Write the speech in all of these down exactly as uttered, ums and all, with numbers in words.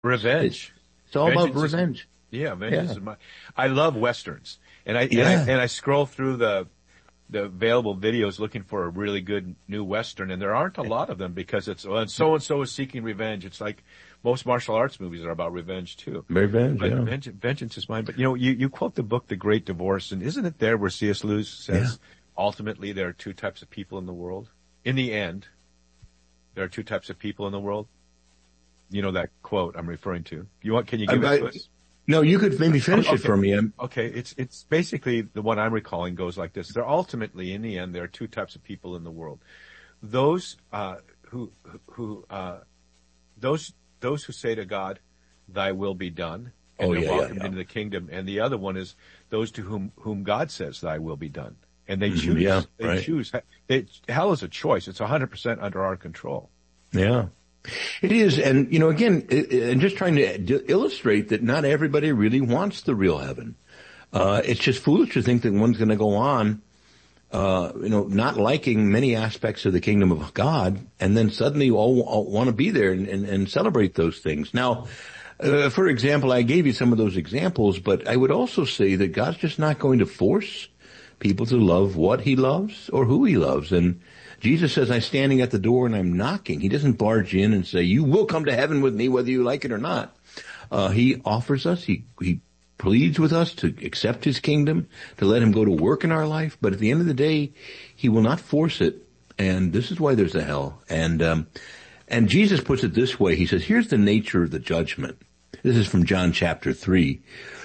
Revenge. It's, it's all vengeance about revenge. Is, yeah, vengeance Yeah. is my, I love Westerns. And I, Yeah. and I, and I scroll through the, the available videos looking for a really good new Western, and there aren't a lot of them because it's, well, so and so is seeking revenge. It's like most martial arts movies are about revenge too. Revenge, but yeah. vengeance, vengeance is mine. But you know, you, you quote the book, The Great Divorce, and isn't it there where C S. Lewis says, Yeah. ultimately there are two types of people in the world? In the end, there are two types of people in the world. You know that quote I'm referring to. You want? Can you give I, it to I, us? No, you could maybe finish okay. it for me. I'm, okay, it's it's basically the one I'm recalling goes like this. There ultimately, in the end, there are two types of people in the world: those uh, who who uh, those those who say to God, "Thy will be done," and oh, they're yeah, welcomed yeah, yeah. into the kingdom. And the other one is those to whom whom God says, "Thy will be done," and they Mm-hmm, choose. yeah, they right. choose. They, hell is a choice. It's one hundred percent under our control. Yeah. It is, and you know, again, and just trying to d- illustrate that not everybody really wants the real heaven. Uh, it's just foolish to think that one's going to go on, uh, you know, not liking many aspects of the kingdom of God, and then suddenly all, all want to be there and, and, and celebrate those things. Now, uh, for example, I gave you some of those examples, but I would also say that God's just not going to force people to love what He loves or who He loves, and Jesus says, I'm standing at the door and I'm knocking. He doesn't barge in and say, you will come to heaven with me whether you like it or not. Uh, he offers us, he, he pleads with us to accept His kingdom, to let Him go to work in our life. But at the end of the day, He will not force it. And this is why there's a hell. And, um, and Jesus puts it this way. He says, here's the nature of the judgment. This is from John chapter three.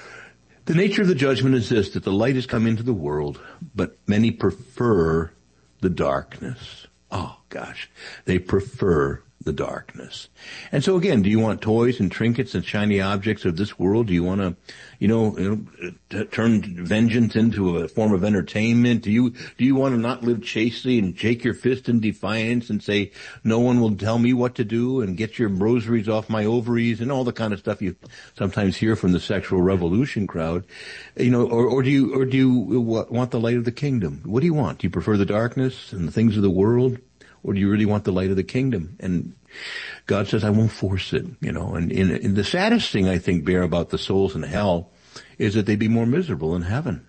The nature of the judgment is this, that the light has come into the world, but many prefer the darkness. Oh gosh, they prefer the darkness. And so again, do you want toys and trinkets and shiny objects of this world? Do you want to, you know, you know t- turn vengeance into a form of entertainment? Do you, do you want to not live chastely and shake your fist in defiance and say, no one will tell me what to do, and get your rosaries off my ovaries and all the kind of stuff you sometimes hear from the sexual revolution crowd? You know, or, or do you, or do you want the light of the kingdom? What do you want? Do you prefer the darkness and the things of the world? Or do you really want the light of the kingdom? And God says, I won't force it, you know. And, and, and the saddest thing, I think, Bear, about the souls in hell is that they'd be more miserable in heaven.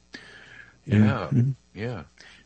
Yeah, and, yeah.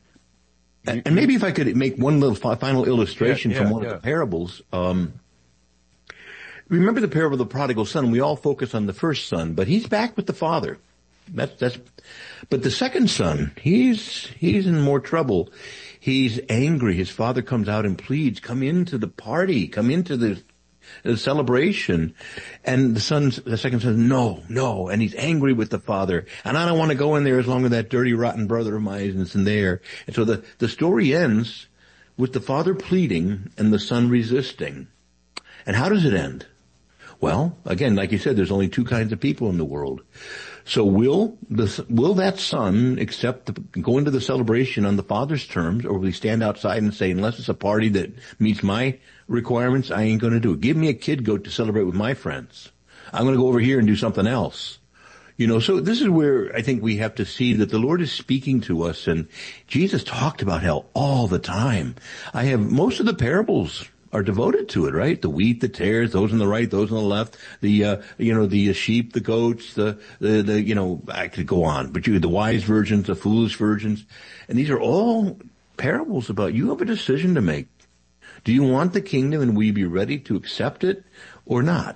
And, and maybe if I could make one little final illustration yeah, yeah, from one yeah. of the parables. Um, remember the parable of the prodigal son? We all focus on the first son, but he's back with the father. That's, that's, but the second son, he's, he's in more trouble. He's angry. His father comes out and pleads, come into the party, come into the, the celebration. And the son, the second son, no, no. And he's angry with the father. And I don't want to go in there as long as that dirty, rotten brother of mine is in there. And so the, the story ends with the father pleading and the son resisting. And how does it end? Well, again, like you said, there's only two kinds of people in the world. So will the, will that son accept the, go into the celebration on the father's terms, or will he stand outside and say, unless it's a party that meets my requirements, I ain't going to do it. Give me a kid goat to celebrate with my friends. I'm going to go over here and do something else. You know, so this is where I think we have to see that the Lord is speaking to us, and Jesus talked about hell all the time. I have most of the parables are devoted to it, right? The wheat, the tares, those on the right, those on the left, the, uh, you know, the sheep, the goats, the, the, the, you know, I could go on, but you, the wise virgins, the foolish virgins. And these are all parables about you have a decision to make. Do you want the kingdom, and will you be ready to accept it or not?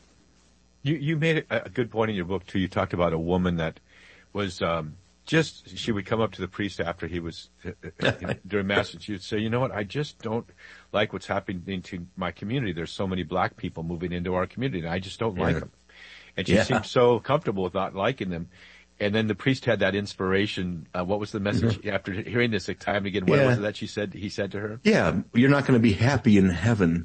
You, you made a good point in your book too. You talked about a woman that was, um, just, she would come up to the priest after he was, during Mass, and she would say, you know what, I just don't like what's happening to my community. There's so many black people moving into our community, and I just don't yeah. like them. And she yeah. seemed so comfortable with not liking them. And then the priest had that inspiration. Uh, what was the message mm-hmm. after hearing this time and again? What yeah. was it that she said, he said to her? Yeah, you're not going to be happy in heaven.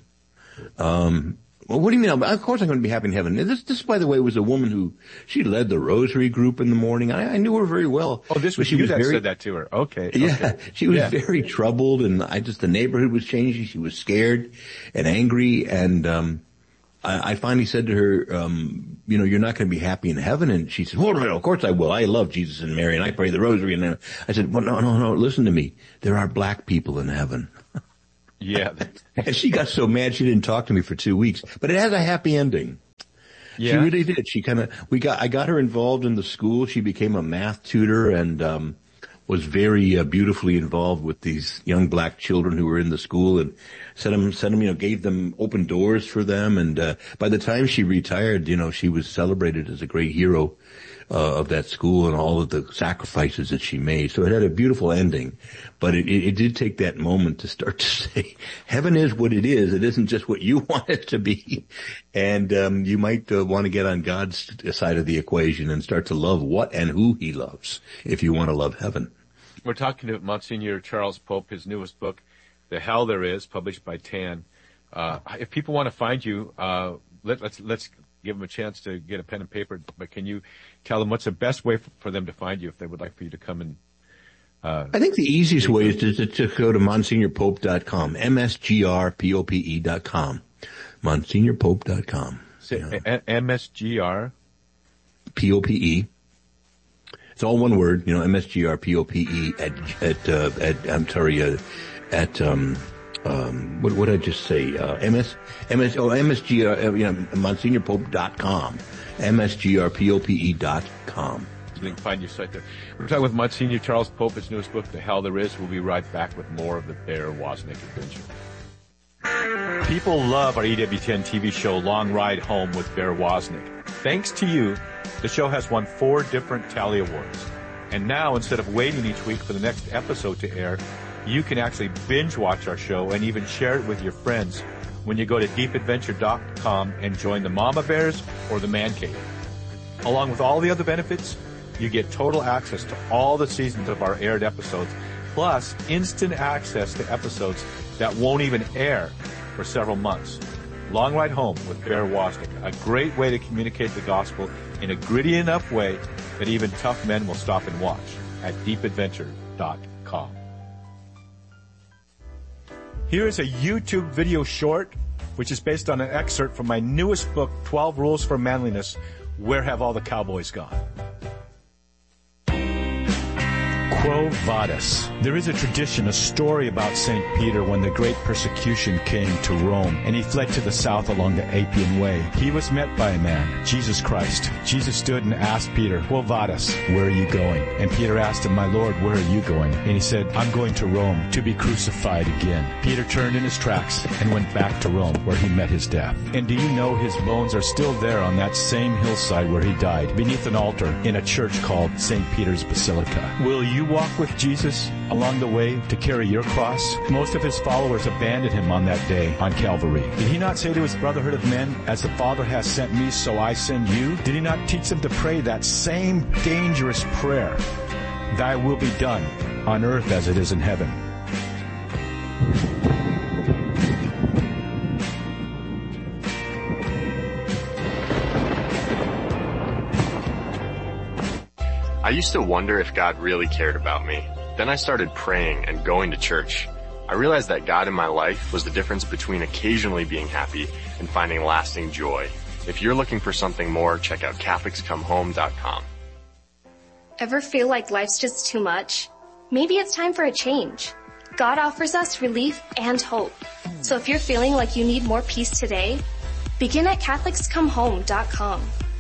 Um, Well, what do you mean? Of course I'm going to be happy in heaven. This, this, by the way, was a woman who, she led the rosary group in the morning. I, I knew her very well. Oh, this was she you was that very, said that to her. Okay. Yeah, okay. she was yeah. very troubled, and I just, the neighborhood was changing. She was scared and angry, and, um, I, I finally said to her, um, you know, you're not going to be happy in heaven. And she said, well, no, of course I will. I love Jesus and Mary, and I pray the rosary. And then I said, well, no, no, no, listen to me. There are black people in heaven. Yeah. And she got so mad she didn't talk to me for two weeks. But it has a happy ending. Yeah. She really did. She kind of, we got, I got her involved in the school. She became a math tutor and, um, was very uh, beautifully involved with these young black children who were in the school and sent them, sent them, you know, gave them open doors for them. And, uh, by the time she retired, you know, she was celebrated as a great hero, uh, of that school and all of the sacrifices that she made. So it had a beautiful ending, but it, it, it did take that moment to start to say, heaven is what it is. It isn't just what you want it to be. And, um, you might uh, want to get on God's side of the equation and start to love what and who he loves if you want to love heaven. We're talking to Monsignor Charles Pope, his newest book, The Hell There Is, published by Tan. Uh, if people want to find you, uh, let, let's, let's give them a chance to get a pen and paper, but can you tell them what's the best way for, for them to find you if they would like for you to come and, uh, I think the easiest way is to, to, to go to Monsignor Pope dot com, M S G R P O P E dot com, Monsignor Pope dot com. Say, yeah. M S G R P O P E. It's all one word, you know, M S G R P O P E at, at, uh, at, I'm sorry, uh, at, um, um, what, what did I just say? Uh, MS, MS, oh, M S G R, uh, you know, Monsignor Pope dot com, M S G R P O P E dot com. So they can find your site there. We're talking with Monsignor Charles Pope, his newest book, The Hell There Is. We'll be right back with more of the Bear Wozniak adventure. People love our E W ten T V show, Long Ride Home with Bear Wozniak. Thanks to you, the show has won four different Tally Awards. And now, instead of waiting each week for the next episode to air, you can actually binge watch our show and even share it with your friends when you go to deep adventure dot com and join the Mama Bears or the Man Cave. Along with all the other benefits, you get total access to all the seasons of our aired episodes, plus instant access to episodes that won't even air for several months. Long Ride Home with Bear Wozniak, a great way to communicate the gospel in a gritty enough way that even tough men will stop and watch at deep adventure dot com. Here is a YouTube video short, which is based on an excerpt from my newest book, twelve Rules for Manliness, Where Have All the Cowboys Gone? Quo Vadis. There is a tradition, a story about Saint Peter when the great persecution came to Rome, and he fled to the south along the Appian Way. He was met by a man, Jesus Christ. Jesus stood and asked Peter, Quo Vadis, where are you going? And Peter asked him, My Lord, where are you going? And he said, I'm going to Rome to be crucified again. Peter turned in his tracks and went back to Rome, where he met his death. And do you know his bones are still there on that same hillside where he died, beneath an altar in a church called Saint Peter's Basilica? Will you walk with Jesus along the way to carry your cross? Most of his followers abandoned him on that day on Calvary. Did he not say to his brotherhood of men, as the Father has sent me, so I send you? Did he not teach them to pray that same dangerous prayer, Thy will be done on earth as it is in heaven? I used to wonder if God really cared about me. Then I started praying and going to church. I realized that God in my life was the difference between occasionally being happy and finding lasting joy. If you're looking for something more, check out Catholics Come Home dot com. Ever feel like life's just too much? Maybe it's time for a change. God offers us relief and hope. So if you're feeling like you need more peace today, begin at Catholics Come Home dot com.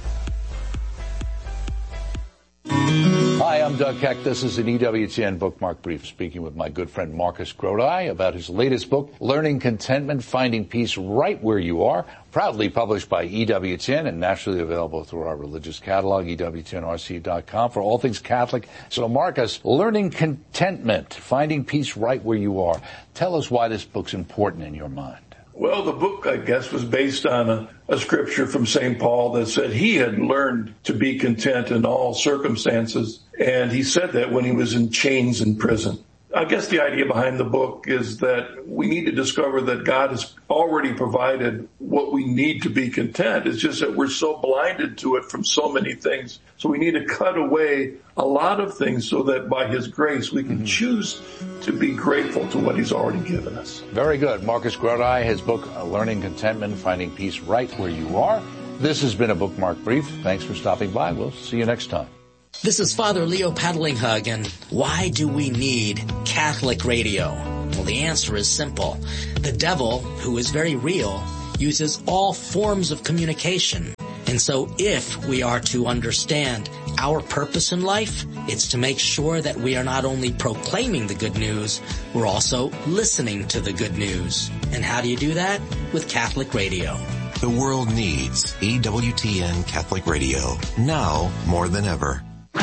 Hi, I'm Doug Heck. This is an E W T N Bookmark Brief, speaking with my good friend Marcus Grodi about his latest book, Learning Contentment, Finding Peace Right Where You Are, proudly published by E W T N and nationally available through our religious catalog, E W T N R C dot com, for all things Catholic. So, Marcus, Learning Contentment, Finding Peace Right Where You Are. Tell us why this book's important in your mind. Well, the book, I guess, was based on a, a scripture from Saint Paul that said he had learned to be content in all circumstances. And he said that when he was in chains in prison. I guess the idea behind the book is that we need to discover that God has already provided what we need to be content. It's just that we're so blinded to it from so many things. So we need to cut away a lot of things so that by his grace we can mm-hmm. choose to be grateful to what he's already given us. Very good. Marcus Grodi, his book, Learning Contentment, Finding Peace Right Where You Are. This has been a Bookmark Brief. Thanks for stopping by. We'll see you next time. This is Father Leo Paddlinghug, and why do we need Catholic radio? Well, the answer is simple. The devil, who is very real, uses all forms of communication And so if we are to understand our purpose in life, it's to make sure that we are not only proclaiming the good news, we're also listening to the good news. And how do you do that? With Catholic Radio. The world needs E W T N Catholic Radio, now more than ever.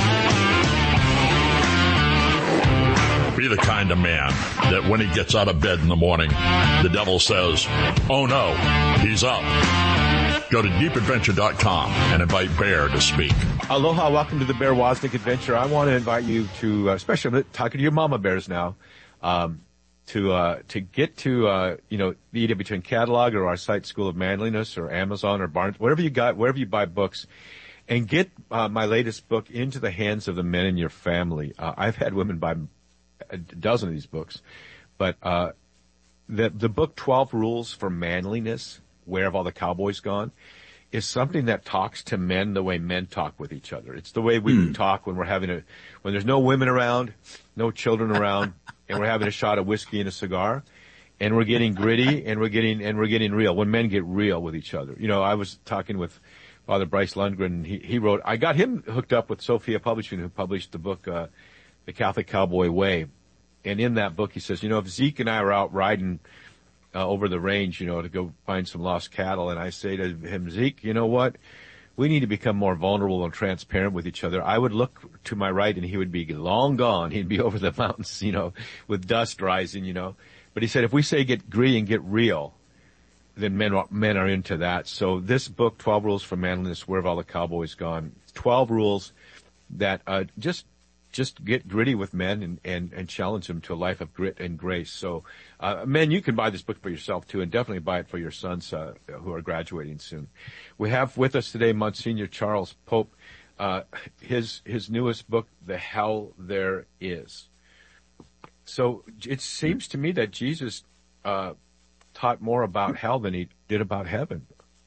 Be the kind of man that when he gets out of bed in the morning, the devil says, oh no, he's up. Go to deep adventure dot com and invite Bear to speak. Aloha, welcome to the Bear Wozniak Adventure. I want to invite you to, uh, especially I'm talking to your mama bears now, um, to uh, to get to, uh, you know, the E W T N catalog or our site, School of Manliness, or Amazon or Barnes, whatever you got, wherever you buy books, and get uh, my latest book into the hands of the men in your family. Uh, I've had women buy a dozen of these books, but uh, the the book twelve Rules for Manliness, Where Have All the Cowboys Gone, is something that talks to men the way men talk with each other. It's the way we mm. talk when we're having a, when there's no women around, no children around, and we're having a shot of whiskey and a cigar, and we're getting gritty and we're getting, and we're getting real. When men get real with each other. You know, I was talking with Father Bryce Lundgren, and he, he wrote, I got him hooked up with Sophia Publishing, who published the book, uh, The Catholic Cowboy Way. And in that book, he says, you know, if Zeke and I are out riding Uh, over the range, you know, to go find some lost cattle. And I say to him, Zeke, you know what? We need to become more vulnerable and transparent with each other. I would look to my right and he would be long gone. He'd be over the mountains, you know, with dust rising, you know. But he said, if we say get gritty and get real, then men, men are into that. So this book, twelve Rules for Manliness, Where Have All the Cowboys Gone? twelve rules that, uh, just, just get gritty with men and, and, and challenge them to a life of grit and grace. So, uh, men, you can buy this book for yourself too, and definitely buy it for your sons, uh, who are graduating soon. We have with us today Monsignor Charles Pope, uh, his, his newest book, The Hell There Is. So it seems to me that Jesus, uh, taught more about hell than he did about heaven.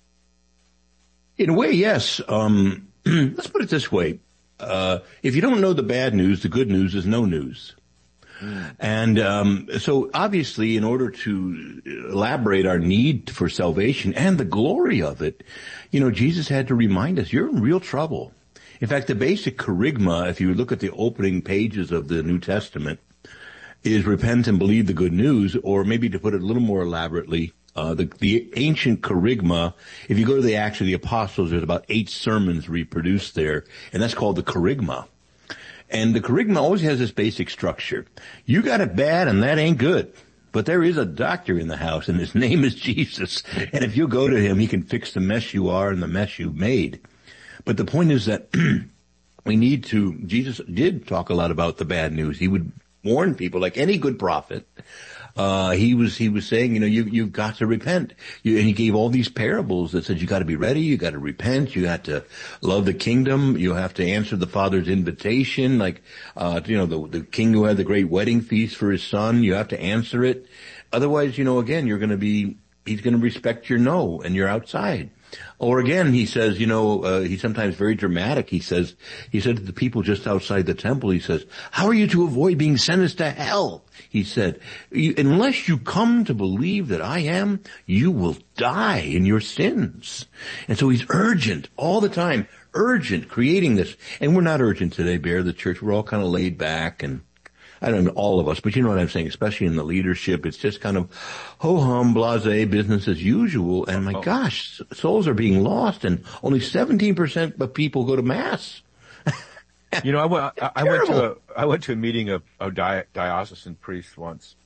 In a way, yes. Um, let's put it this way. Uh, if you don't know the bad news, the good news is no news. Mm. And um, so obviously, in order to elaborate our need for salvation and the glory of it, you know, Jesus had to remind us, you're in real trouble. In fact, the basic kerygma, if you look at the opening pages of the New Testament, is repent and believe the good news, or maybe to put it a little more elaborately, Uh, the, the ancient kerygma, if you go to the Acts of the Apostles, there's about eight sermons reproduced there, and that's called the kerygma. And the kerygma always has this basic structure. You got it bad, and that ain't good. But there is a doctor in the house, and his name is Jesus. And if you go to him, he can fix the mess you are and the mess you've made. But the point is that we need to, Jesus did talk a lot about the bad news. He would warn people, like any good prophet. Uh, he was, he was saying, you know, you, you've got to repent. You, and he gave all these parables that said you got to be ready, you got to repent, you got to love the kingdom, you have to answer the Father's invitation, like, uh, you know, the, the king who had the great wedding feast for his son, you have to answer it. Otherwise, you know, again, you're going to be, he's going to respect your no, and you're outside. Or again, he says, you know, uh, he's sometimes very dramatic. He says, he said to the people just outside the temple, he says, how are you to avoid being sentenced to hell? He said, unless you come to believe that I am, you will die in your sins. And so he's urgent all the time, urgent, creating this. And we're not urgent today, Bear, the church. We're all kind of laid back, and I don't know, all of us, but you know what I'm saying, especially in the leadership. It's just kind of ho-hum, blasé, business as usual. And my gosh, souls are being lost, and only seventeen percent of people go to Mass. You know, I went, I, I went to a, I went to a meeting of, of di- diocesan priests once,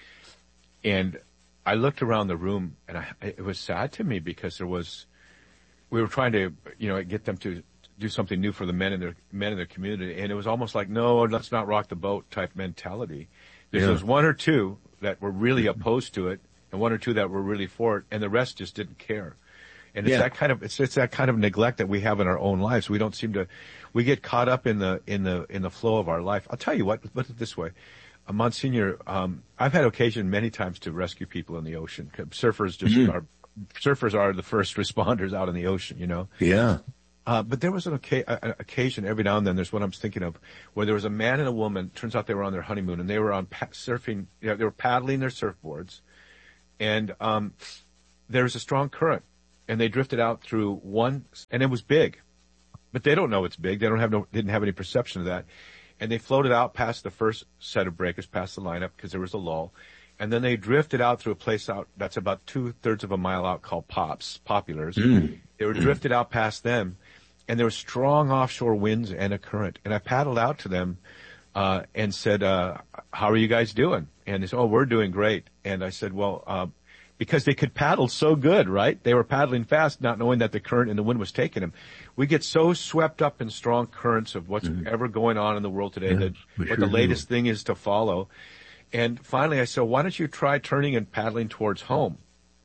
and I looked around the room, and I, it was sad to me because there was, we were trying to, you know, get them to do something new for the men in their men in their community, and it was almost like, no, let's not rock the boat type mentality. There yeah. was one or two that were really opposed to it, and one or two that were really for it, and the rest just didn't care. And it's yeah. that kind of it's it's that kind of neglect that we have in our own lives. We don't seem to, we get caught up in the in the in the flow of our life. I'll tell you what. Put it this way, uh, Monsignor, um, I've had occasion many times to rescue people in the ocean. Surfers just mm-hmm. are surfers are the first responders out in the ocean. You know. Yeah. Uh, but there was an oca- occasion every now and then, there's what I'm thinking of, where there was a man and a woman, turns out they were on their honeymoon, and they were on pa- surfing, you know, they were paddling their surfboards, and um, there was a strong current, and they drifted out through one, and it was big, but they don't know it's big. They don't have no, didn't have any perception of that. And they floated out past the first set of breakers, past the lineup, because there was a lull. And then they drifted out through a place out that's about two thirds of a mile out called Pops, Populars. Mm. They were drifted out past them, and there were strong offshore winds and a current. And I paddled out to them, uh, and said, uh, how are you guys doing? And they said, oh, we're doing great. And I said, well, uh, because they could paddle so good, right? They were paddling fast, not knowing that the current and the wind was taking them. We get so swept up in strong currents of what's mm-hmm. ever going on in the world today, yeah, that what sure the latest do. thing is to follow. And finally I said, why don't you try turning and paddling towards home?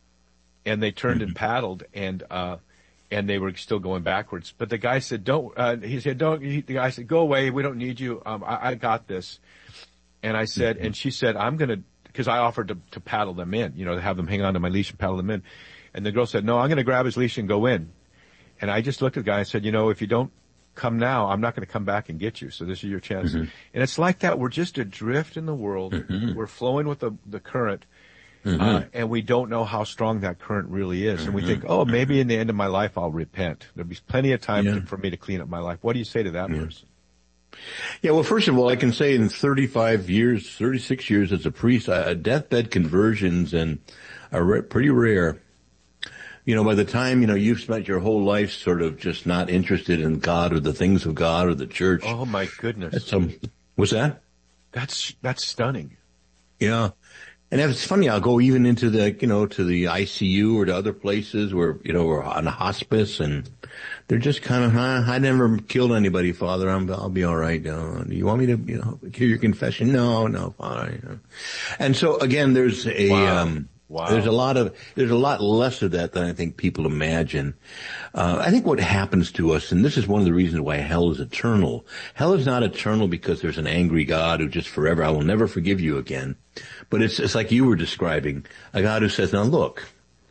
And they turned mm-hmm. and paddled, and, uh, and they were still going backwards. But the guy said, don't, uh, he said, don't, he, the guy said, go away. We don't need you. Um, I, I got this. And I said, mm-hmm. and she said, I'm going to, because I offered to, to paddle them in, you know, to have them hang on to my leash and paddle them in. And the girl said, no, I'm going to grab his leash and go in. And I just looked at the guy and said, you know, if you don't come now, I'm not going to come back and get you. So this is your chance. Mm-hmm. And it's like that. We're just adrift in the world. Mm-hmm. We're flowing with the, the current. Mm-hmm. Uh, and we don't know how strong that current really is. Mm-hmm. And we think, oh, maybe in the end of my life, I'll repent. There'll be plenty of time yeah. to, for me to clean up my life. What do you say to that yeah. person? Yeah, well, first of all, I can say in thirty-five years, thirty-six years as a priest, uh, deathbed conversions and are re- pretty rare. You know, by the time, you know, you've spent your whole life sort of just not interested in God or the things of God or the church. Oh, my goodness. That's, um, what's that? That's, that's stunning. Yeah. And it's funny, I'll go even into the, you know, to the I C U or to other places where, you know, we're on a hospice, and they're just kind of, huh, I never killed anybody, Father. I'm, I'll be all right. Uh, do you want me to, you know, hear your confession? No, no, Father. And so again, there's a, wow. um, Wow. There's a lot of, there's a lot less of that than I think people imagine. Uh, I think what happens to us, and this is one of the reasons why hell is eternal. Hell is not eternal because there's an angry God who just forever, I will never forgive you again. But it's, it's like you were describing, a God who says, now look,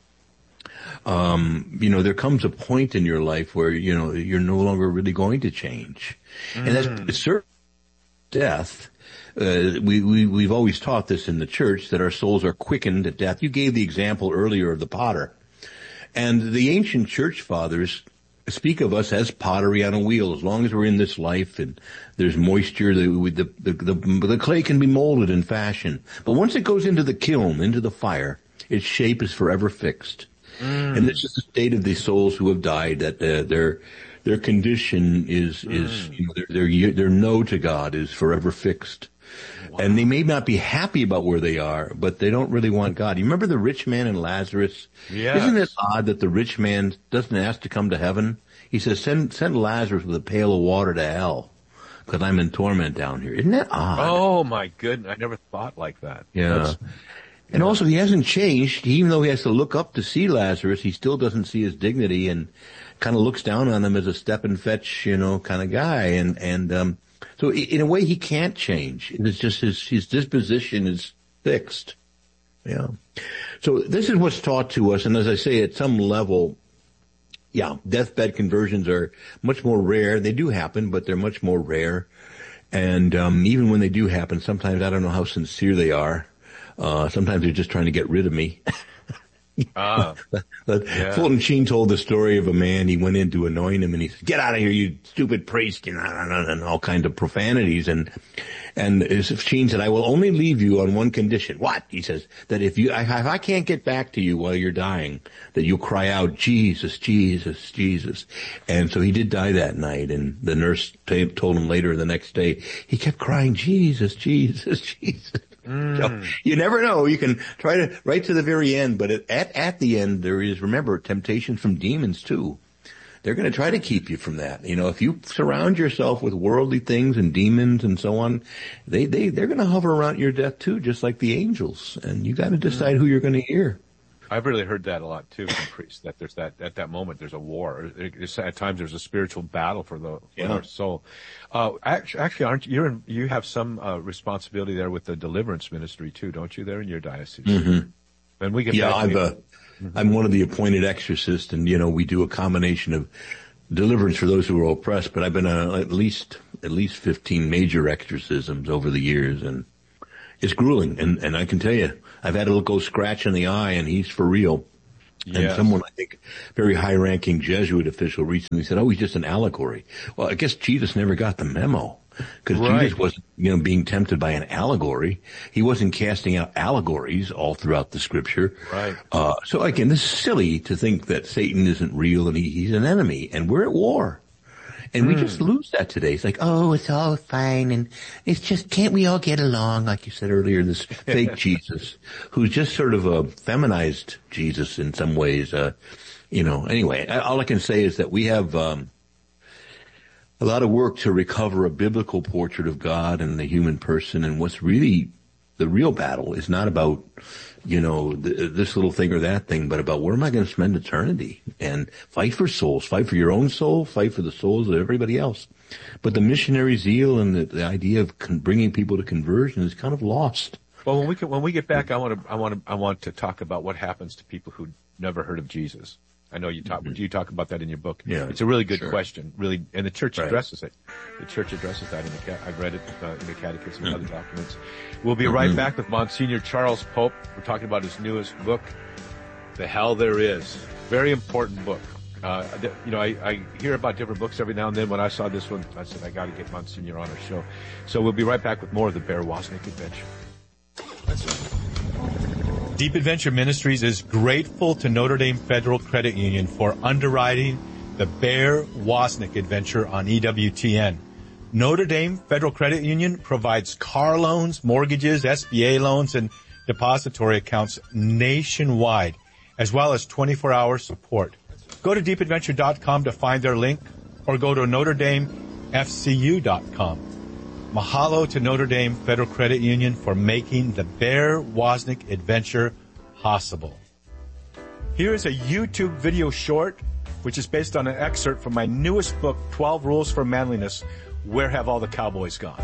um, you know, there comes a point in your life where, you know, you're no longer really going to change. Mm. And that's certain death. Uh, we, we, we've always taught this in the church, that our souls are quickened at death. You gave the example earlier of the potter. And the ancient church fathers speak of us as pottery on a wheel. As long as we're in this life and there's moisture, the, the, the, the, the clay can be molded and fashioned. But once it goes into the kiln, into the fire, its shape is forever fixed. Mm. And this is the state of the souls who have died, that uh, their their condition is, mm. is you know, their, their, their no to God is forever fixed. Wow. And they may not be happy about where they are, but they don't really want God. You remember the rich man and Lazarus? Yes. Isn't it odd that the rich man doesn't ask to come to heaven? He says, send, send Lazarus with a pail of water to hell, because I'm in torment down here. Isn't that odd? Oh my goodness. I never thought like that. Yeah. That's, and yeah. also he hasn't changed. Even though he has to look up to see Lazarus, he still doesn't see his dignity and kind of looks down on him as a step and fetch, you know, kind of guy. And, and, um, so in a way he can't change. It's just his, his disposition is fixed. Yeah. So this is what's taught to us. And as I say, at some level, yeah, deathbed conversions are much more rare. They do happen, but they're much more rare. And, um, even when they do happen, sometimes I don't know how sincere they are. Uh, sometimes they're just trying to get rid of me. Ah, yeah. Fulton Sheen told the story of a man. He went in to anoint him, and he said, "Get out of here, you stupid priest!" You know, and all kinds of profanities. And and Sheen said, "I will only leave you on one condition." What? He says, "That if you, if I can't get back to you while you're dying, that you cry out, Jesus, Jesus, Jesus." And so he did die that night. And the nurse t- told him later the next day, he kept crying, Jesus, Jesus, Jesus. Mm. So you never know. You can try to right to the very end, but at at the end there is, remember, temptation from demons too. They're going to try to keep you from that. You know, if you surround yourself with worldly things and demons and so on, they they they're going to hover around your death too, just like the angels. And you got to decide who you're going to hear. I've really heard that a lot too from priests, that there's that, at that moment there's a war. It's, at times there's a spiritual battle for the, for yeah. our soul. Uh, actually, actually, aren't you, you're in, you have some, uh, responsibility there with the deliverance ministry too, don't you, there in your diocese? Mm-hmm. And we get yeah, back I've, uh, mm-hmm. I'm one of the appointed exorcists, and, you know, we do a combination of deliverance for those who are oppressed, but I've been, uh, at least, at least fifteen major exorcisms over the years, and it's grueling. And, and I can tell you, I've had a little go scratch in the eye, and he's for real. And Yes. someone, I think, very high-ranking Jesuit official recently said, oh, he's just an allegory. Well, I guess Jesus never got the memo. Because Right. Jesus wasn't, you know, being tempted by an allegory. He wasn't casting out allegories all throughout the scripture. Right. Uh, so again, this is silly to think that Satan isn't real and he, he's an enemy, and we're at war. And we just lose that today. It's like, oh, it's all fine, and it's just, can't we all get along, like you said earlier, this fake Jesus, who's just sort of a feminized Jesus in some ways. Uh, you know, anyway, all I can say is that we have, um, a lot of work to recover a biblical portrait of God and the human person, and what's really the real battle is not about, you know, th- this little thing or that thing, but about where am I going to spend eternity? And fight for souls, fight for your own soul, fight for the souls of everybody else. But the missionary zeal and the, the idea of con- bringing people to conversion is kind of lost. Well, when we can, when we get back, I want to I want to I want to talk about what happens to people who never heard of Jesus. I know you talk, mm-hmm. you talk about that in your book. Yeah, it's a really good sure. question, really, and the church Right. addresses it. The church addresses that in the, I've read it uh, in the Catechism and mm-hmm. other documents. We'll be right mm-hmm. back with Monsignor Charles Pope. We're talking about his newest book, The Hell There Is. Very important book. Uh, you know, I, I hear about different books every now and then. When I saw this one, I said, I got to get Monsignor on our show. So we'll be right back with more of the Bear Wozniak Adventure. That's right. Deep Adventure Ministries is grateful to Notre Dame Federal Credit Union for underwriting the Bear Wozniak Adventure on E W T N. Notre Dame Federal Credit Union provides car loans, mortgages, S B A loans, and depository accounts nationwide, as well as twenty-four hour support. Go to deep adventure dot com to find their link, or go to notre dame f c u dot com. Mahalo to Notre Dame Federal Credit Union for making the Bear Wozniak Adventure possible. Here is a YouTube video short, which is based on an excerpt from my newest book, twelve Rules for Manliness, Where Have All the Cowboys Gone?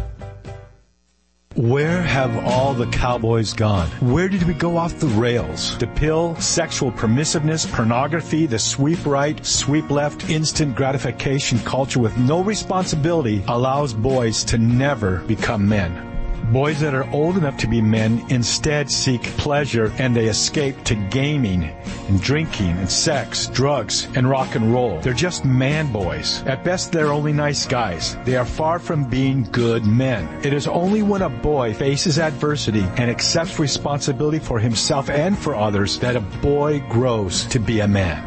Where have all the cowboys gone? Where did we go off the rails? The pill, sexual permissiveness, pornography, the sweep right, sweep left, instant gratification culture with no responsibility allows boys to never become men. Boys that are old enough to be men instead seek pleasure, and they escape to gaming and drinking and sex, drugs, and rock and roll. They're just man boys. At best, they're only nice guys. They are far from being good men. It is only when a boy faces adversity and accepts responsibility for himself and for others that a boy grows to be a man.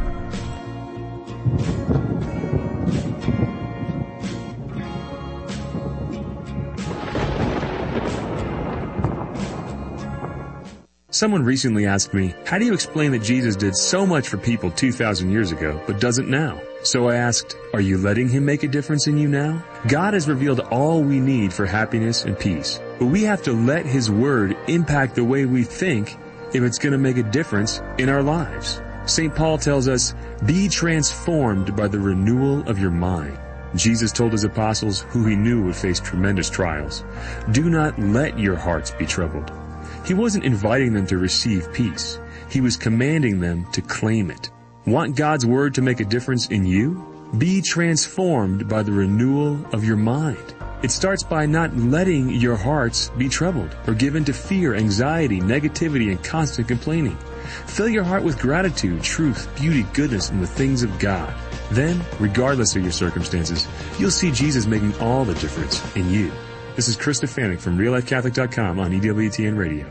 Someone recently asked me, how do you explain that Jesus did so much for people two thousand years ago, but doesn't now? So I asked, are you letting him make a difference in you now? God has revealed all we need for happiness and peace, but we have to let his word impact the way we think if it's going to make a difference in our lives. Saint Paul tells us, be transformed by the renewal of your mind. Jesus told his apostles, who he knew would face tremendous trials, do not let your hearts be troubled. He wasn't inviting them to receive peace. He was commanding them to claim it. Want God's word to make a difference in you? Be transformed by the renewal of your mind. It starts by not letting your hearts be troubled or given to fear, anxiety, negativity, and constant complaining. Fill your heart with gratitude, truth, beauty, goodness, and the things of God. Then, regardless of your circumstances, you'll see Jesus making all the difference in you. This is Chris Stefanik from real life catholic dot com on E W T N Radio.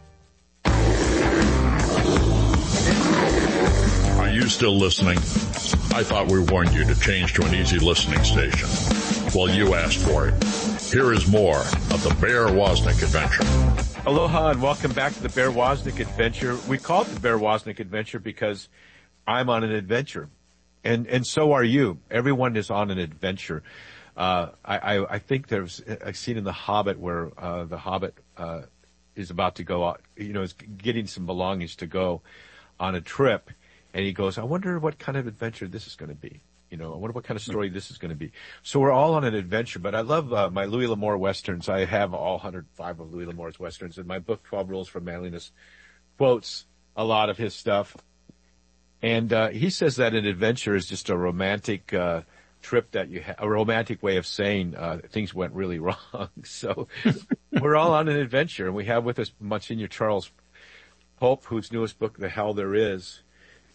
Are you still listening? I thought we warned you to change to an easy listening station. Well, you asked for it. Here is more of the Bear Wozniak Adventure. Aloha and welcome back to the Bear Wozniak Adventure. We call it the Bear Wozniak Adventure because I'm on an adventure. And, and so are you. Everyone is on an adventure. Uh, I, I, I think there's a scene in The Hobbit where, uh, the Hobbit, uh, is about to go out, you know, is getting some belongings to go on a trip. And he goes, I wonder what kind of adventure this is going to be. You know, I wonder what kind of story this is going to be. So we're all on an adventure, but I love, uh, my Louis L'Amour Westerns. I have all one hundred five of Louis L'Amour's Westerns, and my book, twelve Rules for Manliness, quotes a lot of his stuff. And, uh, he says that an adventure is just a romantic, uh, trip that you have, a romantic way of saying, uh, things went really wrong. So we're all on an adventure, and we have with us Monsignor Charles Pope, whose newest book, The Hell There Is.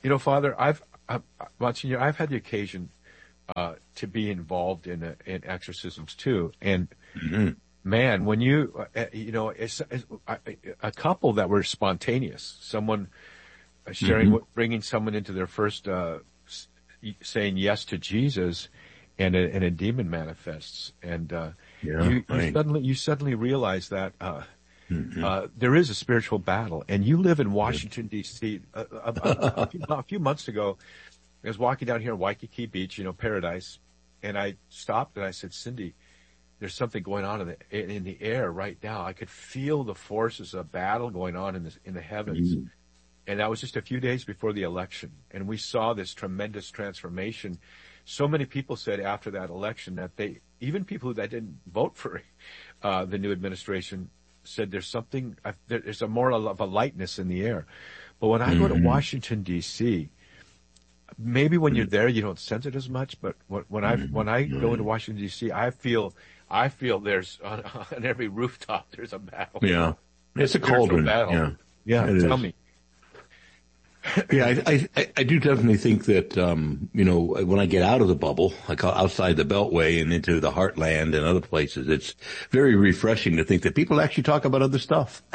You know, Father, I've, I've Monsignor, I've had the occasion uh, to be involved in uh, in exorcisms too, and mm-hmm. man, when you uh, you know, it's, it's a, a couple that were spontaneous, someone sharing, mm-hmm. bringing someone into their first, uh, saying yes to Jesus, and a, and a demon manifests, and uh, yeah, you, right. you suddenly you suddenly realize that. Uh, Mm-hmm. Uh, there is a spiritual battle, and you live in Washington, D C A, a, a, a, few, a few months ago, I was walking down here in Waikiki Beach, you know, paradise, and I stopped and I said, Cindy, there's something going on in the in the air right now. I could feel the forces of battle going on in the in the heavens, mm-hmm. and that was just a few days before the election, and we saw this tremendous transformation. So many people said after that election that they, even people that didn't vote for uh, the new administration, said there's something, uh, there's a more of a lightness in the air. But when I mm-hmm. go to Washington, D C, maybe when you're there, you don't sense it as much, but when, when I, when I go into Washington, D C, I feel, I feel there's, on, on every rooftop, there's a battle. Yeah. It's a cauldron. Battle. Yeah. Yeah. Tell me. Yeah, I, I, I do definitely think that, um, you know, when I get out of the bubble, like outside the Beltway and into the Heartland and other places, it's very refreshing to think that people actually talk about other stuff.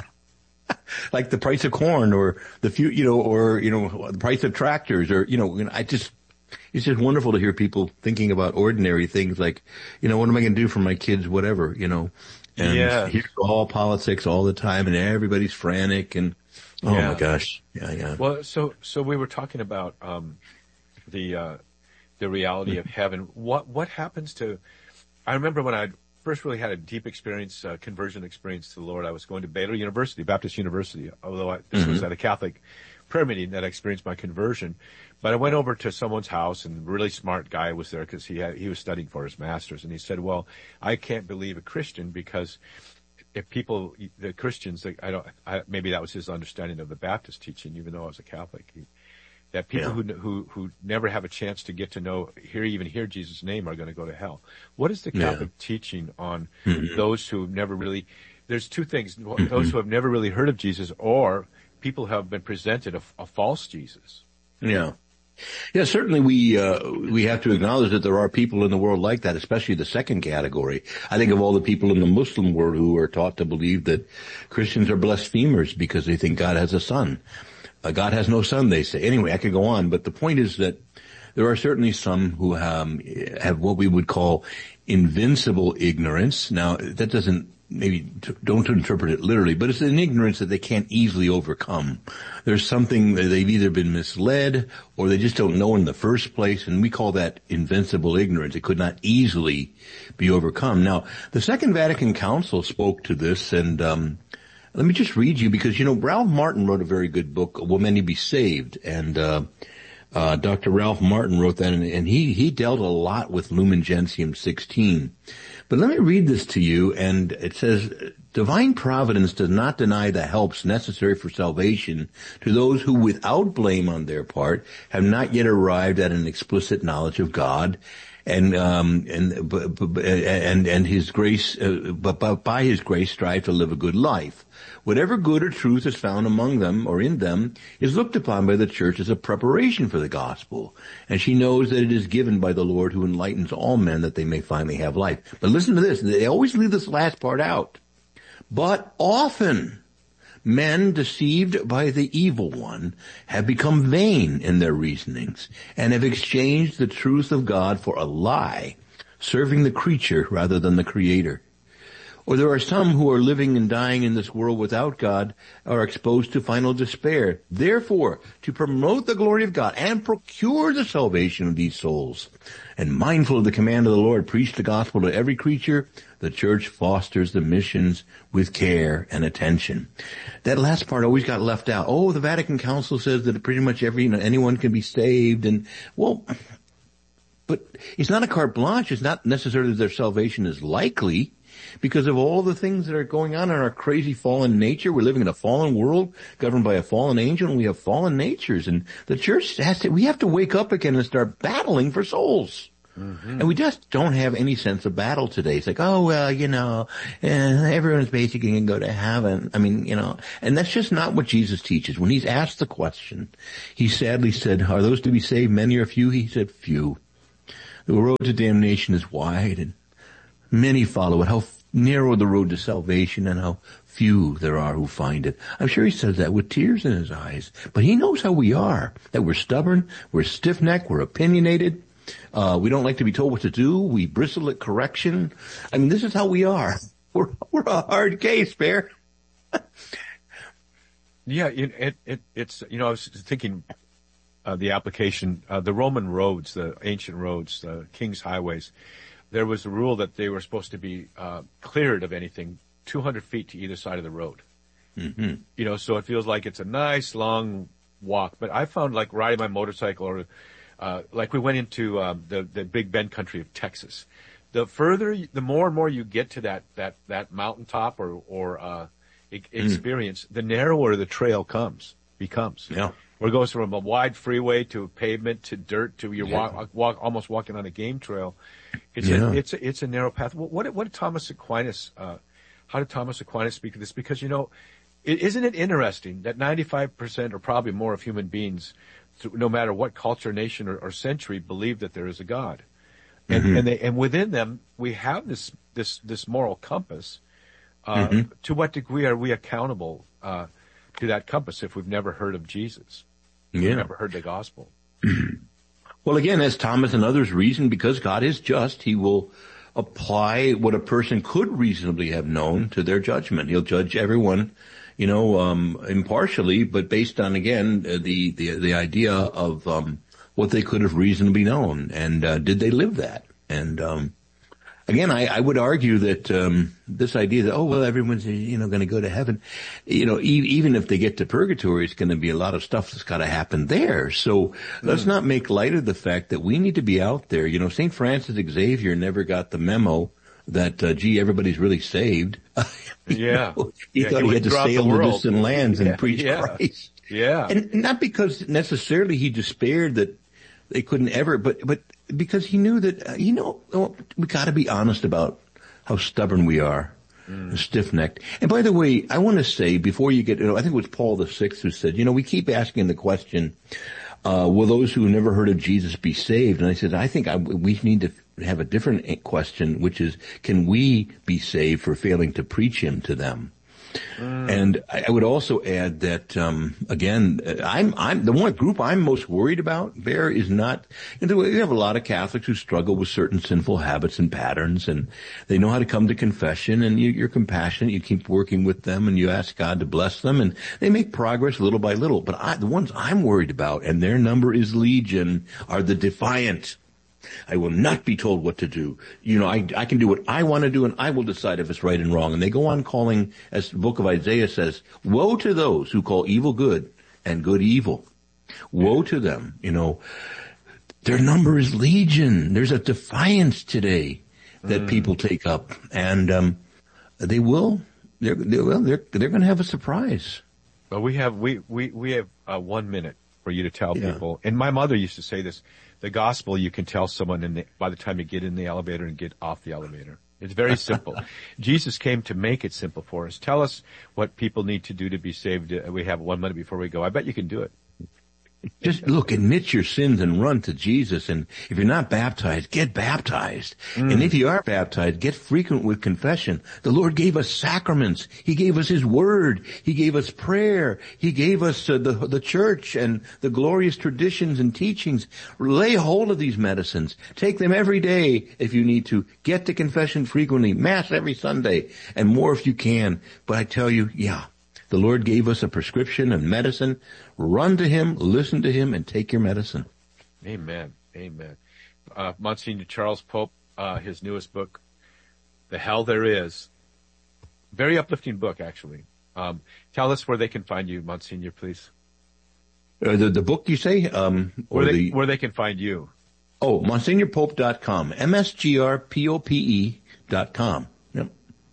Like the price of corn or the few, you know, or, you know, the price of tractors or, you know, I just, it's just wonderful to hear people thinking about ordinary things like, you know, what am I going to do for my kids, whatever, you know, and yeah. here's all politics all the time and everybody's frantic and, oh yeah. my gosh. Yeah, yeah. Well, so, so we were talking about, um, the, uh, the reality mm-hmm. of heaven. What, what happens to, I remember when I first really had a deep experience, uh, conversion experience to the Lord, I was going to Baylor University, Baptist University, although I, this mm-hmm. was at a Catholic prayer meeting that I experienced my conversion. But I went over to someone's house and a really smart guy was there because he had, he was studying for his master's and he said, well, I can't believe a Christian because if people, the Christians, I don't, I, maybe that was his understanding of the Baptist teaching, even though I was a Catholic, he, that people yeah. who, who, who never have a chance to get to know, hear, even hear Jesus' name are going to go to hell. What is the Catholic yeah. teaching on mm-hmm. those who never really, there's two things, mm-hmm. those who have never really heard of Jesus or people who have been presented a, a false Jesus. Yeah. Yeah, certainly we, uh, we have to acknowledge that there are people in the world like that, especially the second category. I think of all the people in the Muslim world who are taught to believe that Christians are blasphemers because they think God has a son. Uh, God has no son, they say. Anyway, I could go on, but the point is that there are certainly some who um, have what we would call invincible ignorance. Now, that doesn't maybe t- don't interpret it literally, but it's an ignorance that they can't easily overcome. There's something that they've either been misled or they just don't know in the first place, and we call that invincible ignorance. It could not easily be overcome. Now, the Second Vatican Council spoke to this, and um let me just read you, because, you know, Ralph Martin wrote a very good book, Will Many Be Saved? And uh uh Doctor Ralph Martin wrote that, and, and he he dealt a lot with Lumen Gentium sixteen. But let me read this to you, and it says, divine providence does not deny the helps necessary for salvation to those who, without blame on their part, have not yet arrived at an explicit knowledge of God, and um and and and His grace, uh, but, but by His grace strive to live a good life. Whatever good or truth is found among them or in them is looked upon by the church as a preparation for the gospel, and she knows that it is given by the Lord who enlightens all men that they may finally have life. But listen to this, they always leave this last part out. But often men deceived by the evil one have become vain in their reasonings and have exchanged the truth of God for a lie, serving the creature rather than the Creator. Or there are some who are living and dying in this world without God, are exposed to final despair. Therefore, to promote the glory of God and procure the salvation of these souls, and mindful of the command of the Lord, preach the gospel to every creature, the church fosters the missions with care and attention. That last part always got left out. Oh, the Vatican Council says that pretty much every, you know, anyone can be saved, and, well, but it's not a carte blanche. It's not necessarily that their salvation is likely, because of all the things that are going on in our crazy fallen nature. We're living in a fallen world governed by a fallen angel, and we have fallen natures. And the church has to, we have to wake up again and start battling for souls. Mm-hmm. And we just don't have any sense of battle today. It's like, oh, well, you know, uh, everyone's basically going to go to heaven. I mean, you know, and that's just not what Jesus teaches. When he's asked the question, he sadly said, are those to be saved, many or few? He said, few. The road to damnation is wide and many follow it. How narrow the road to salvation and how few there are who find it. I'm sure he says that with tears in his eyes. But he knows how we are, that we're stubborn, we're stiff-necked, we're opinionated. Uh, we don't like to be told what to do. We bristle at correction. I mean, this is how we are. We're, we're a hard case, Bear. Yeah, it, it, it's, you know, I was thinking, uh, the application, uh, the Roman roads, the ancient roads, the King's highways, there was a rule that they were supposed to be, uh, cleared of anything two hundred feet to either side of the road. Mm-hmm. You know, so it feels like it's a nice long walk, but I found like riding my motorcycle or, Uh, like we went into um, the the Big Bend country of Texas. The further, you, the more and more you get to that that that mountaintop or or uh, e- experience, mm. the narrower the trail comes becomes. Yeah, where it goes from a wide freeway to pavement to dirt to you yeah. walk walk almost walking on a game trail. It's yeah. a, it's a, it's a narrow path. What what, what did Thomas Aquinas? Uh, how did Thomas Aquinas speak of this? Because you know, it, isn't it interesting that ninety-five percent or probably more of human beings, no matter what culture, nation, or, or century, believe that there is a God, and mm-hmm. and they and within them we have this this this moral compass. Uh, mm-hmm. To what degree are we accountable uh, to that compass if we've never heard of Jesus? Yeah. We've never heard the gospel. Well, again, as Thomas and others reason, because God is just, he will apply what a person could reasonably have known to their judgment. He'll judge everyone, you know, um, impartially, but based on, again, the, the, the idea of, um, what they could have reasonably known. And, uh, did they live that? And, um, again, I, I would argue that, um, this idea that, oh, well, everyone's, you know, going to go to heaven, you know, e- even if they get to purgatory, it's going to be a lot of stuff that's got to happen there. So mm. let's not make light of the fact that we need to be out there. You know, Saint Francis Xavier never got the memo that, uh, gee, everybody's really saved. Yeah. know, he yeah, thought he he had to sail the, the distant lands and yeah. preach yeah. Christ. Yeah. And not because necessarily he despaired that they couldn't ever, but, but because he knew that, uh, you know, we gotta be honest about how stubborn we are, mm. stiff-necked. And by the way, I want to say before you get, you know, I think it was Paul the Sixth who said, you know, we keep asking the question, uh, will those who never heard of Jesus be saved? And I said, I think I, we need to have a different question, which is, can we be saved for failing to preach him to them? Mm. And I would also add that, um, again, I'm, I'm, the one group I'm most worried about there is not, you know, we have a lot of Catholics who struggle with certain sinful habits and patterns, and they know how to come to confession, and you, you're compassionate, you keep working with them, and you ask God to bless them, and they make progress little by little. But I, the ones I'm worried about, and their number is legion, are the defiant. I will not be told what to do. You know, I, I can do what I want to do, and I will decide if it's right and wrong. And they go on calling, as the book of Isaiah says, woe to those who call evil good and good evil. Woe to them. You know, their number is legion. There's a defiance today that mm. people take up, and um, they will. They're, they're well. They're they're going to have a surprise. Well, we have we we we have uh, one minute for you to tell yeah. people. And my mother used to say this. The gospel, you can tell someone in the, by the time you get in the elevator and get off the elevator. It's very simple. Jesus came to make it simple for us. Tell us what people need to do to be saved. We have one minute before we go. I bet you can do it. Just look, admit your sins and run to Jesus. And if you're not baptized, get baptized. Mm. And if you are baptized, get frequent with confession. The Lord gave us sacraments. He gave us His Word. He gave us prayer. He gave us uh, the, the church and the glorious traditions and teachings. Lay hold of these medicines. Take them every day if you need to. Get to confession frequently. Mass every Sunday. And more if you can. But I tell you, yeah. The Lord gave us a prescription of medicine. Run to Him, listen to Him, and take your medicine. Amen. Amen. Uh, Monsignor Charles Pope, uh, his newest book, The Hell There Is. Very uplifting book, actually. Um, tell us where they can find you, Monsignor, please. Uh, the, the book, you say? Um, or where, they, the, where they can find you. Oh, Monsignor Pope dot com. M S G R P O P E dot com. Yep.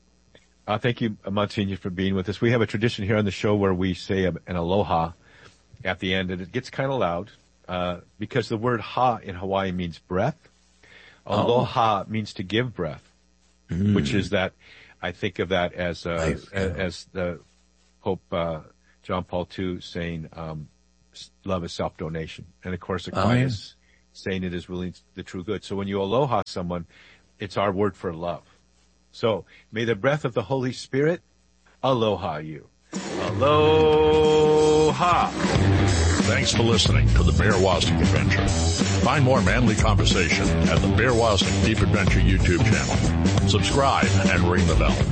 Uh, thank you, Monsignor, for being with us. We have a tradition here on the show where we say an aloha at the end, and it gets kind of loud, uh, because the word ha in Hawaii means breath. Aloha oh. means to give breath, mm. which is that, I think of that as, uh, nice. as, as the Pope, uh, John Paul the Second saying, um, love is self-donation. And of course, Aquinas oh, yeah. saying it is really the true good. So when you aloha someone, it's our word for love. So may the breath of the Holy Spirit aloha you. Aloha. Thanks for listening to the Bear Wozniak Adventure. Find more manly conversation at the Bear Wozniak Deep Adventure YouTube channel. Subscribe and ring the bell.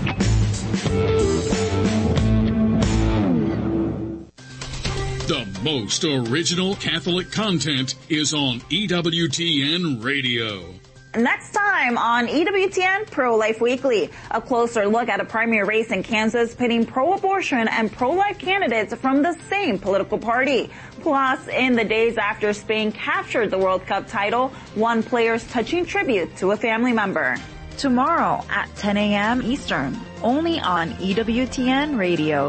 The most original Catholic content is on E W T N Radio. Next time on E W T N Pro-Life Weekly, a closer look at a primary race in Kansas pitting pro-abortion and pro-life candidates from the same political party. Plus, in the days after Spain captured the World Cup title, one player's touching tribute to a family member. Tomorrow at ten a.m. Eastern, only on E W T N Radio.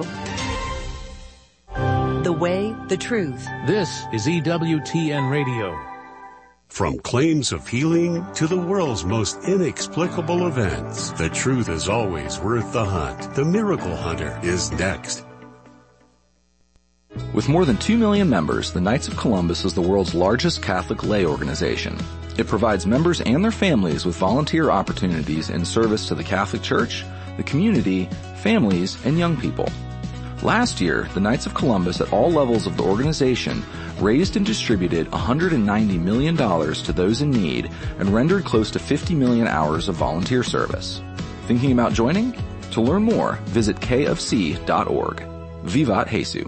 The way, the truth. This is E W T N Radio. From claims of healing to the world's most inexplicable events, the truth is always worth the hunt. The Miracle Hunter is next. With more than two million members, the Knights of Columbus is the world's largest Catholic lay organization. It provides members and their families with volunteer opportunities in service to the Catholic Church, the community, families, and young people. Last year, the Knights of Columbus at all levels of the organization raised and distributed one hundred ninety million dollars to those in need and rendered close to fifty million hours of volunteer service. Thinking about joining? To learn more, visit k f c dot org. Vivat Jesu.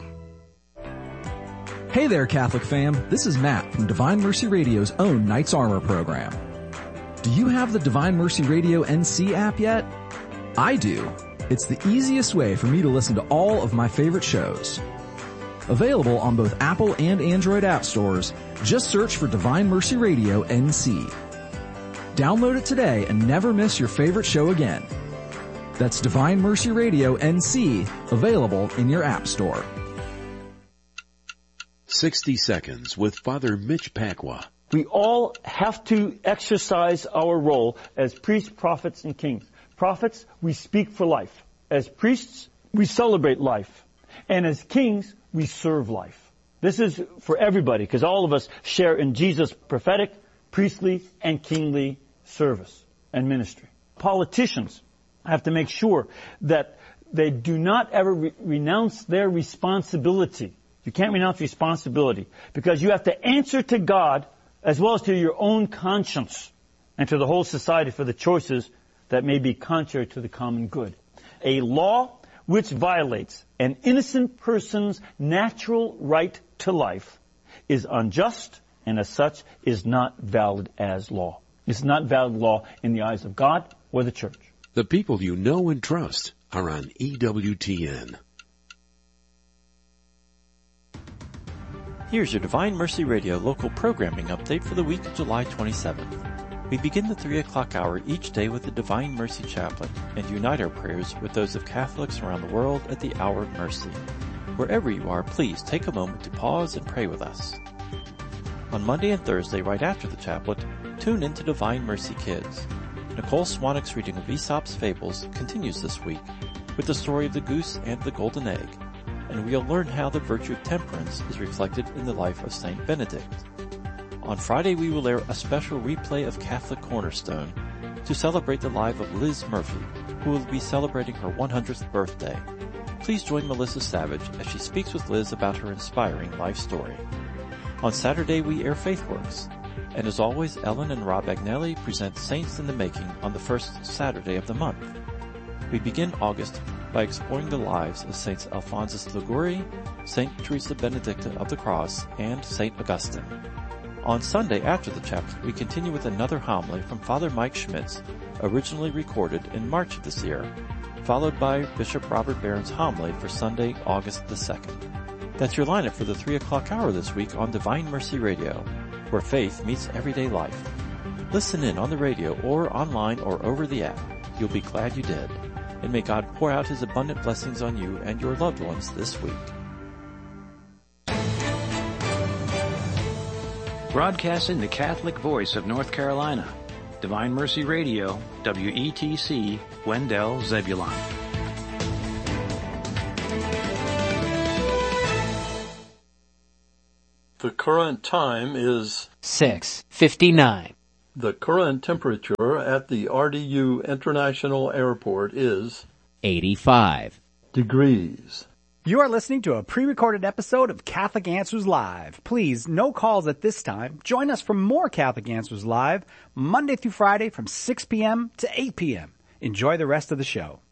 Hey there, Catholic fam. This is Matt from Divine Mercy Radio's own Knights Armor program. Do you have the Divine Mercy Radio N C app yet? I do. It's the easiest way for me to listen to all of my favorite shows. Available on both Apple and Android app stores, just search for Divine Mercy Radio N C. Download it today and never miss your favorite show again. That's Divine Mercy Radio N C, available in your app store. sixty seconds with Father Mitch Pacwa. We all have to exercise our role as priests, prophets, and kings. Prophets, we speak for life. As priests, we celebrate life. And as kings, we serve life. This is for everybody, because all of us share in Jesus' prophetic, priestly, and kingly service and ministry. Politicians have to make sure that they do not ever re- renounce their responsibility. You can't renounce responsibility, because you have to answer to God as well as to your own conscience and to the whole society for the choices that may be contrary to the common good. A law which violates an innocent person's natural right to life is unjust, and as such is not valid as law. It's not valid law in the eyes of God or the Church. The people you know and trust are on E W T N. Here's your Divine Mercy Radio local programming update for the week of July twenty-seventh. We begin the three o'clock hour each day with the Divine Mercy Chaplet and unite our prayers with those of Catholics around the world at the Hour of Mercy. Wherever you are, please take a moment to pause and pray with us. On Monday and Thursday, right after the chaplet, tune in to Divine Mercy Kids. Nicole Swanwick's reading of Aesop's Fables continues this week with the story of the goose and the golden egg, and we'll learn how the virtue of temperance is reflected in the life of Saint Benedict. On Friday, we will air a special replay of Catholic Cornerstone to celebrate the life of Liz Murphy, who will be celebrating her one hundredth birthday. Please join Melissa Savage as she speaks with Liz about her inspiring life story. On Saturday, we air FaithWorks. And as always, Ellen and Rob Agnelli present Saints in the Making on the first Saturday of the month. We begin August by exploring the lives of Saints Alphonsus Liguori, Saint Teresa Benedicta of the Cross, and Saint Augustine. On Sunday after the chaplet, we continue with another homily from Father Mike Schmitz, originally recorded in March of this year, followed by Bishop Robert Barron's homily for Sunday, August the second. That's your lineup for the three o'clock hour this week on Divine Mercy Radio, where faith meets everyday life. Listen in on the radio or online or over the app. You'll be glad you did. And may God pour out His abundant blessings on you and your loved ones this week. Broadcasting the Catholic voice of North Carolina, Divine Mercy Radio, W E T C, Wendell, Zebulon. The current time is six fifty-nine. The current temperature at the R D U International Airport is eighty-five degrees. You are listening to a pre-recorded episode of Catholic Answers Live. Please, no calls at this time. Join us for more Catholic Answers Live, Monday through Friday from six p.m. to eight p.m. Enjoy the rest of the show.